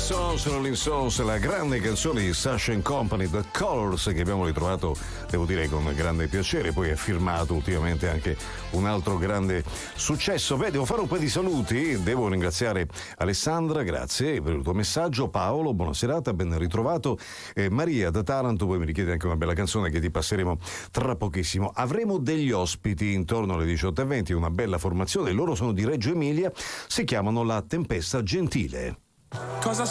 Rolling Stones, la grande canzone di Sasha & Company, The Colors, che abbiamo ritrovato, devo dire, con grande piacere. Poi ha firmato ultimamente anche un altro grande successo. Beh, devo fare un po' di saluti. Devo ringraziare Alessandra, grazie per il tuo messaggio. Paolo, buona serata, ben ritrovato. Maria da Taranto, poi mi richiede anche una bella canzone che ti passeremo tra pochissimo. Avremo degli ospiti intorno alle 18:20, una bella formazione. Loro sono di Reggio Emilia, si chiamano La Tempesta Gentile. Cosa